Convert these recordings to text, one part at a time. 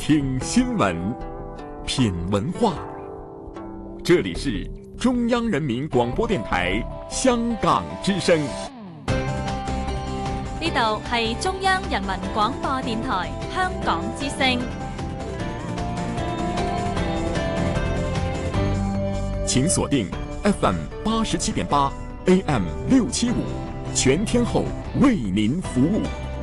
听新闻，品文化。这里是中央人民廣播電台香港之聲。 呢度係中央人民廣播電台香港之聲。 請鎖定 FM 87.8 AM 675，全天候為您服務。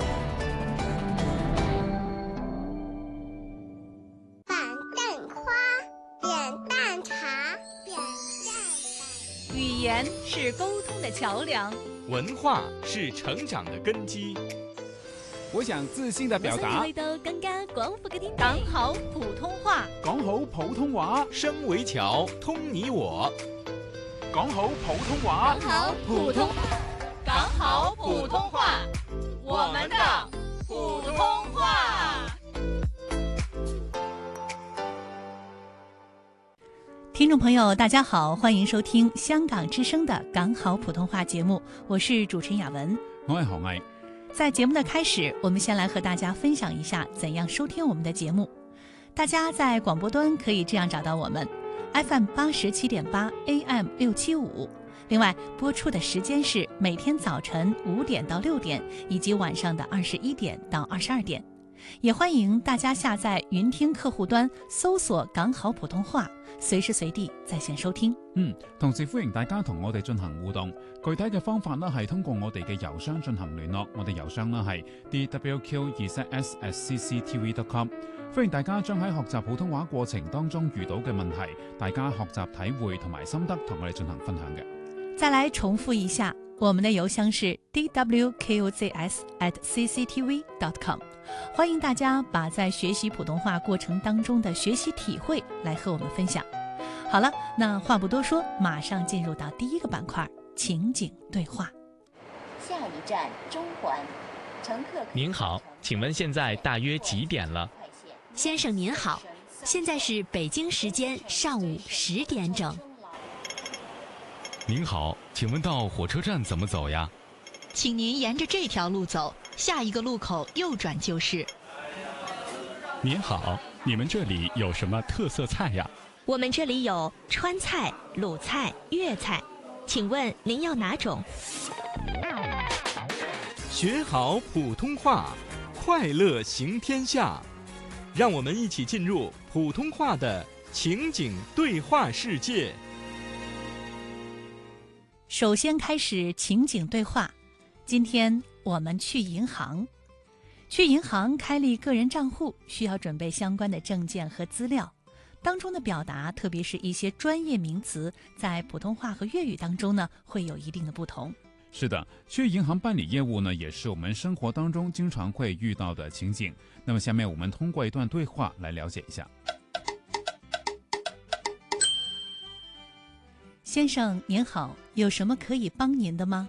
語言是溝通的橋樑， 文化是成長的根基。 我想自信的表達， 去到更加廣闊嘅天地，講好普通話， 講好普通話， 聲為橋，通你我。 講好普通話， 講好普通，講好普通話，我們的普通話。聽眾朋友大家好，歡迎收聽香港之聲的港好普通話節目，我是主持人雅文， 我係何毅。 在節目的開始，我們先來和大家分享一下怎樣收聽我們的節目。大家在廣播端可以這樣找到我們 FM 87.8 AM 675，另外播出的時間是每天早晨5點到6點，以及晚上的21點到22點。也歡迎大家下載雲聽客戶端，搜索港好普通話，隨時隨地在線收聽。 同時歡迎大家同我哋進行互動，具體嘅方法呢係通過我哋嘅郵箱進行聯絡，我哋郵箱呢係 dwq2s@cctv.com。歡迎大家將喺學習普通話過程當中遇到嘅問題，大家學習體會同埋心得同我哋進行分享嘅。 再來重複一下，我們的郵箱是 dwqzs@cctv.com。歡迎大家把在學習普通話過程當中的學習體會來和我們分享。好了，那話不多說，馬上進入到第一個板塊，情景對話。 下一站中環，乘客。 您好，請問現在大約幾點了？ 先生您好，現在是北京時間上午10點整。 您好，請問到火車站怎麼走呀？ 請您沿着這條路走，下一個路口右轉就是。 您好，你們這裡有什麼特色菜呀？ 我們這裡有川菜、魯菜、粵菜，請問您要哪種？ 學好普通話，快樂行天下。讓我們一起進入普通話的情景對話世界。 首先開始情景對話。今天我們去銀行，去銀行開立個人賬戶需要準備相關的證件和資料，當中的表達，特別是一些專業名詞，在普通話和粵語當中呢，會有一定的不同。 是的，去銀行辦理業務呢，也是我們生活當中經常會遇到的情景。那麼下面我們通過一段對話來了解一下。 先生您好，有什麼可以幫您的嗎？